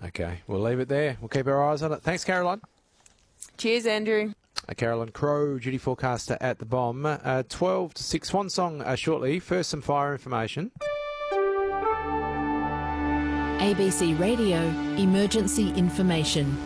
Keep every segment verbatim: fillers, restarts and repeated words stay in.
Okay, we'll leave it there. We'll keep our eyes on it. Thanks, Caroline. Cheers, Andrew. Uh, Caroline Crowe, duty forecaster at the Bomb. Uh, twelve to six, one song uh, shortly. First, some fire information. A B C Radio Emergency Information.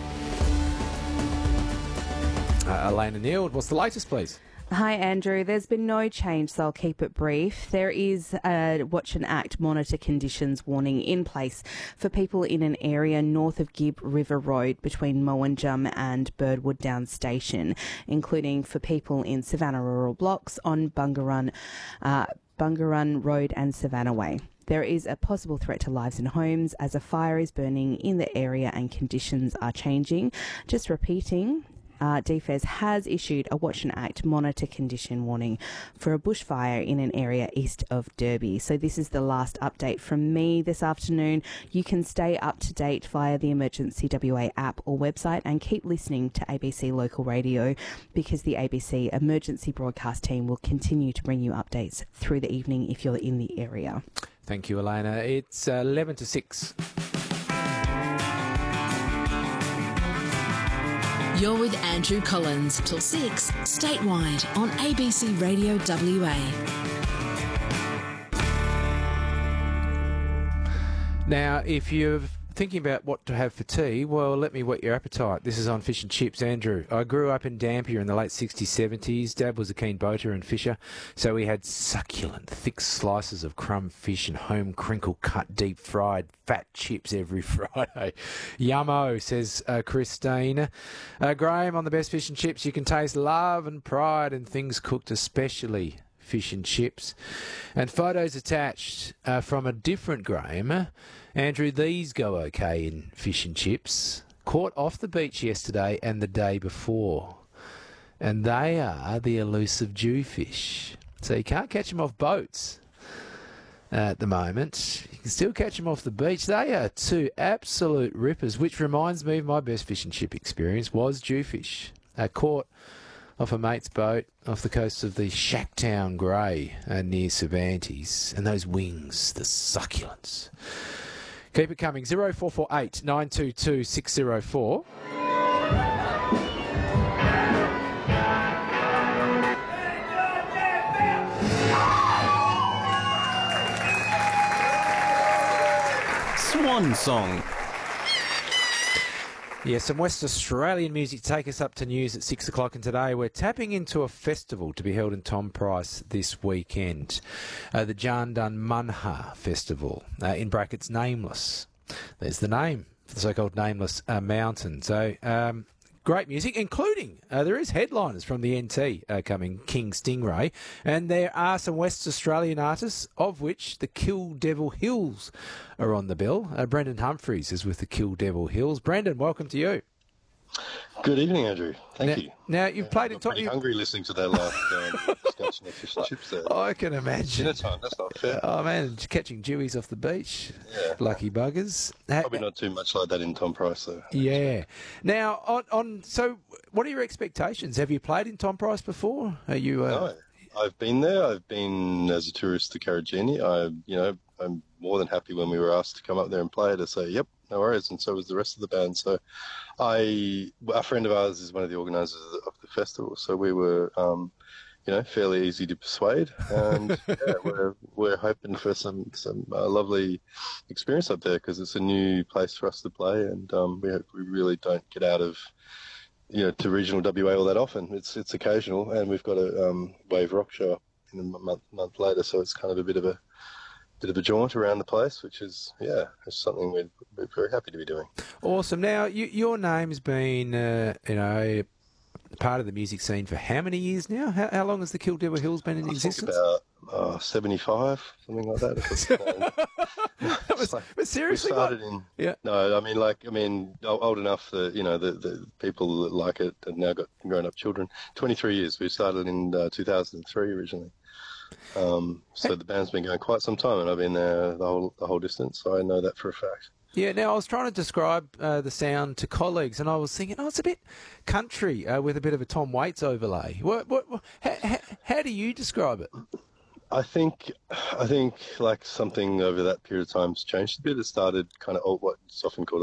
Uh, Elena Neal, what's the latest, please? Hi, Andrew. There's been no change, so I'll keep it brief. There is a Watch and Act monitor conditions warning in place for people in an area north of Gibb River Road between Mowanjum and Birdwood Down Station, including for people in Savannah Rural Blocks on Bungarun, uh, Bungarun Road and Savannah Way. There is a possible threat to lives and homes as a fire is burning in the area and conditions are changing. Just repeating, Uh, D F E S has issued a Watch and Act monitor condition warning for a bushfire in an area east of Derby. So this is the last update from me this afternoon. You can stay up to date via the Emergency W A app or website and keep listening to A B C Local Radio because the A B C Emergency Broadcast team will continue to bring you updates through the evening if you're in the area. Thank you, Elena. It's uh, eleven to six. You're with Andrew Collins till six, statewide on A B C Radio W A. Now, if you're thinking about what to have for tea, well, let me whet your appetite. This is on Fish and Chips, Andrew. I grew up in Dampier in the late sixties, seventies. Dad was a keen boater and fisher, so we had succulent, thick slices of crumb fish and home crinkle-cut, deep-fried, fat chips every Friday. Yummo, says uh, Christine. Uh, Graham, on the best fish and chips, you can taste love and pride in things cooked, especially fish and chips. And photos attached uh, from a different Graham. Andrew, these go okay in fish and chips. Caught off the beach yesterday and the day before. And they are the elusive jewfish. So you can't catch them off boats at the moment. You can still catch them off the beach. They are two absolute rippers, which reminds me of my best fish and chip experience was jewfish. Uh, caught off a mate's boat off the coast of the Shacktown Grey uh, near Cervantes. And those wings, the succulents. Keep it coming. zero four four eight nine two two six zero four. Swan Song. Yeah, some West Australian music to take us up to news at six o'clock, and today we're tapping into a festival to be held in Tom Price this weekend. Uh, the Jandun Munha Festival, uh, in brackets Nameless. There's the name for the so-called Nameless uh, mountain. So, um, great music, including, uh, there is headliners from the N T uh, coming, King Stingray, and there are some West Australian artists, of which the Kill Devil Hills are on the bill. Uh, Brendan Humphreys is with the Kill Devil Hills. Brendan, welcome to you. Good evening, Andrew. Thank now, you. Now, you've yeah, played I'm in top... pretty hungry listening to that last um, discussion of fish and chips there. I can imagine. Dinner time, that's not fair. Oh, man, catching dewies off the beach. Yeah. Lucky buggers. Probably not too much like that in Tom Price, though. Yeah. Now, on, on so what are your expectations? Have you played in Tom Price before? Are you... Uh... No, I've been there. I've been as a tourist to Karajini. I, you know, I'm more than happy when we were asked to come up there and play to say, yep, no worries, and so was the rest of the band. So I, a friend of ours is one of the organisers of the festival, so we were, um, you know, fairly easy to persuade, and yeah, we're we're hoping for some some uh, lovely experience up there because it's a new place for us to play, and um, we we really don't get out of, you know, to regional W A all that often. It's it's occasional, and we've got a um, Wave Rock show up in a month month later, so it's kind of a bit of a bit of a jaunt around the place, which is, yeah, it's something we're, we're very happy to be doing. Awesome. Now, you, your name's been, uh, you know, part of the music scene for how many years now? How, how long has the Kill Devil Hills been in I existence? Think about uh, seventy-five, something like that. that was, like, but seriously, we started like, in. Yeah. No, I mean, like, I mean, old enough that, you know, the, the people that like it have now got grown-up children. twenty-three years. We started in uh, two thousand three originally. Um, so the band's been going quite some time, and I've been there the whole the whole distance, so I know that for a fact. Yeah, now I was trying to describe uh, the sound to colleagues, and I was thinking, oh, it's a bit country uh, with a bit of a Tom Waits overlay. What, what, what, how, how, how do you describe it? I think, I think like something over that period of time has changed a bit. It started kind of old, what's often called